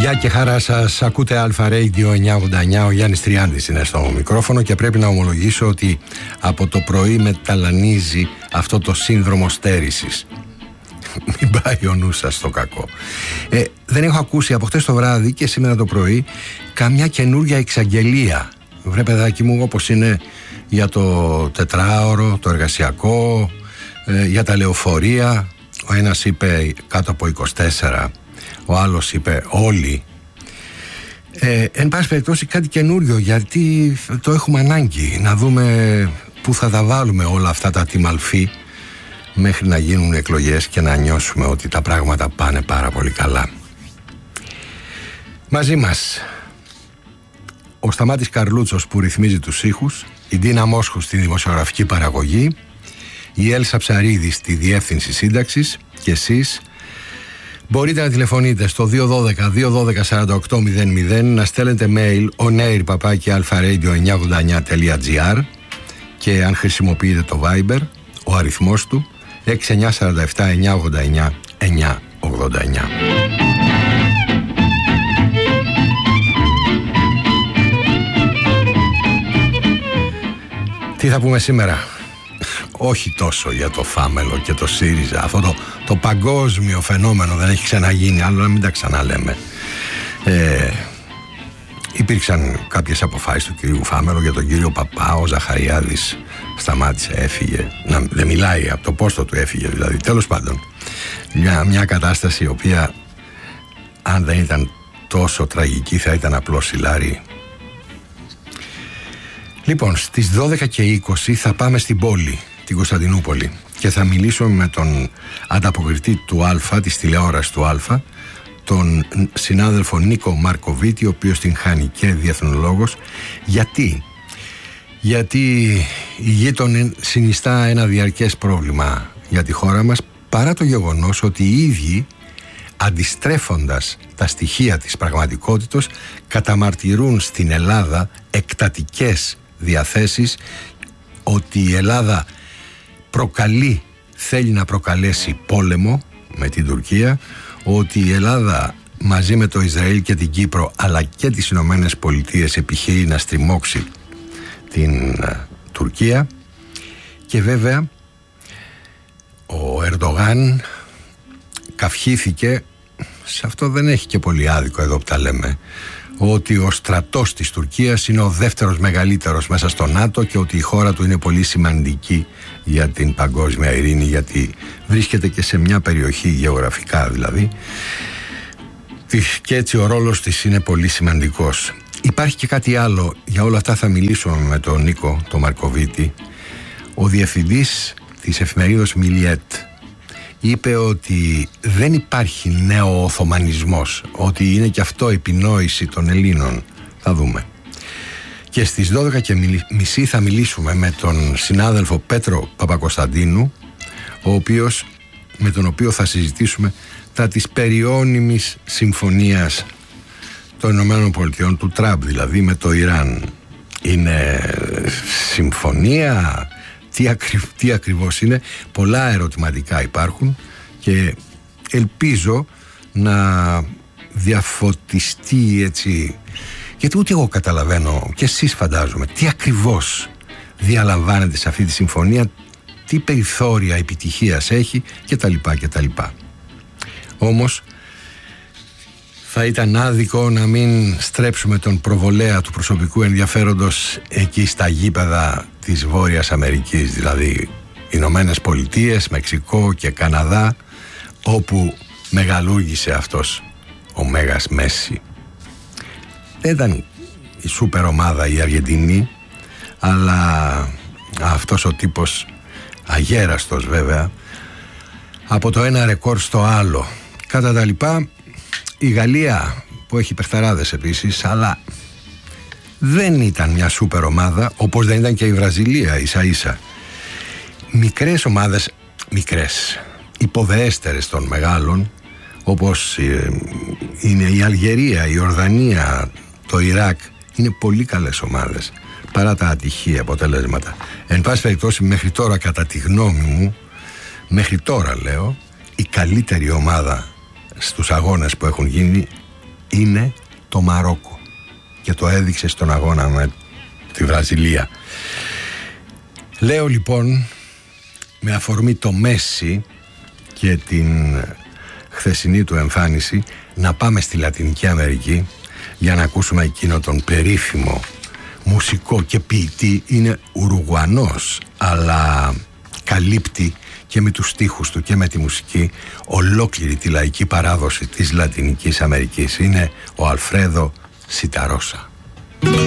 Γεια και χαρά σας, ακούτε Alpha Radio 989, ο Γιάννης Τριάντης είναι στο μικρόφωνο και πρέπει να ομολογήσω ότι από το πρωί με ταλανίζει αυτό το σύνδρομο στέρησης. Μην πάει ο νους σας στο κακό. Δεν έχω ακούσει από χτες το βράδυ και σήμερα το πρωί καμιά καινούργια εξαγγελία. Βρε παιδάκι μου, όπως είναι για το τετράωρο, το εργασιακό, για τα λεωφορεία. Ο ένας είπε κάτω από 24, ο άλλος είπε όλοι. Εν πάση περιπτώσει κάτι καινούριο, γιατί το έχουμε ανάγκη να δούμε πού θα τα βάλουμε όλα αυτά τα τιμαλφή μέχρι να γίνουν εκλογές και να νιώσουμε ότι τα πράγματα πάνε πάρα πολύ καλά. Μαζί μας ο Σταμάτης Καρλούτσος που ρυθμίζει τους ήχους, η Ντίνα Μόσχου στη δημοσιογραφική παραγωγή, η Έλσα Ψαρίδη στη διεύθυνση σύνταξης και εσείς μπορείτε να τηλεφωνείτε στο 212-212-4800, να στέλνετε mail onair@alpharadio989.gr και αν χρησιμοποιείτε το Viber, ο αριθμός του 6947-989-989. Τι θα πούμε σήμερα? Όχι τόσο για το Φάμελο και το ΣΥΡΙΖΑ. Αυτό το παγκόσμιο φαινόμενο δεν έχει ξαναγίνει, άλλο να μην τα ξαναλέμε. Υπήρξαν κάποιες αποφάσεις του κυρίου Φάμελο για τον κύριο Παπά. Ο Ζαχαριάδης σταμάτησε, έφυγε. Δεν μιλάει, από το πόστο του έφυγε δηλαδή. Τέλος πάντων, μια κατάσταση η οποία αν δεν ήταν τόσο τραγική θα ήταν απλώς σιλάρι. Λοιπόν, στις 12:20 θα πάμε στην πόλη, την Κωνσταντινούπολη, και θα μιλήσουμε με τον ανταποκριτή του Α, της τηλεόρασης του Α, τον συνάδελφο Νίκο Μαρκοβίτη, ο οποίος την χάνει και διεθνολόγος. Γιατί η γείτονη συνιστά ένα διαρκές πρόβλημα για τη χώρα μας, παρά το γεγονός ότι οι ίδιοι, αντιστρέφοντας τα στοιχεία της πραγματικότητας, καταμαρτυρούν στην Ελλάδα εκτατικές διαθέσεις, ότι η Ελλάδα θέλει να προκαλέσει πόλεμο με την Τουρκία, ότι η Ελλάδα μαζί με το Ισραήλ και την Κύπρο αλλά και τις Ηνωμένες Πολιτείες επιχειρεί να στριμώξει την Τουρκία. Και βέβαια ο Ερντογάν καυχήθηκε, σε αυτό δεν έχει και πολύ άδικο εδώ που τα λέμε, ότι ο στρατός της Τουρκίας είναι ο δεύτερος μεγαλύτερος μέσα στο ΝΑΤΟ και ότι η χώρα του είναι πολύ σημαντική για την παγκόσμια ειρήνη, γιατί βρίσκεται και σε μια περιοχή γεωγραφικά δηλαδή, και έτσι ο ρόλος της είναι πολύ σημαντικός. Υπάρχει και κάτι άλλο, για όλα αυτά θα μιλήσουμε με τον Νίκο, τον Μαρκοβίτη. Ο διευθυντής της εφημερίδος Μιλιέτ είπε ότι δεν υπάρχει νέο Οθωμανισμός, ότι είναι και αυτό επινόηση των Ελλήνων. Θα δούμε. Και στις 12:30 θα μιλήσουμε με τον συνάδελφο Πέτρο Παπακοσταντίνου, με τον οποίο θα συζητήσουμε τα της περιώνυμης συμφωνίας των Ηνωμένων Πολιτειών, του Τραμπ δηλαδή, με το Ιράν. Είναι συμφωνία? Τι ακριβώς είναι? Πολλά ερωτηματικά υπάρχουν και ελπίζω να διαφωτιστεί έτσι, γιατί ούτε εγώ καταλαβαίνω και εσείς φαντάζομαι τι ακριβώς διαλαμβάνεται σε αυτή τη συμφωνία, τι περιθώρια επιτυχίας έχει κτλ. Όμως θα ήταν άδικο να μην στρέψουμε τον προβολέα του προσωπικού ενδιαφέροντος εκεί στα γήπεδα της Βόρειας Αμερικής, δηλαδή Ηνωμένες Πολιτείες, Μεξικό και Καναδά, όπου μεγαλούργησε αυτός ο Μέγας Μέση. Δεν ήταν η σούπερ ομάδα η Αργεντινή, αλλά αυτός ο τύπος, αγέραστος βέβαια, από το ένα ρεκόρ στο άλλο. Κατά τα λοιπά, η Γαλλία που έχει παιχταράδες επίσης, αλλά δεν ήταν μια σούπερ ομάδα, όπως δεν ήταν και η Βραζιλία ίσα ίσα. Μικρές ομάδες, υποδεέστερες των μεγάλων, όπως είναι η Αλγερία, η Ορδανία, το Ιράκ, είναι πολύ καλές ομάδες παρά τα ατυχή αποτελέσματα. Εν πάση περιπτώσει, μέχρι τώρα, κατά τη γνώμη μου, μέχρι τώρα λέω, η καλύτερη ομάδα στους αγώνες που έχουν γίνει είναι το Μαρόκο και το έδειξε στον αγώνα με τη Βραζιλία. Λέω λοιπόν, με αφορμή το Μέση και την χθεσινή του εμφάνιση, να πάμε στη Λατινική Αμερική για να ακούσουμε εκείνο τον περίφημο μουσικό και ποιητή. Είναι Ουρουγουανός, αλλά καλύπτει και με τους στίχους του και με τη μουσική ολόκληρη τη λαϊκή παράδοση της Λατινικής Αμερικής. Είναι ο Αλφρέδο Σιταρόσα.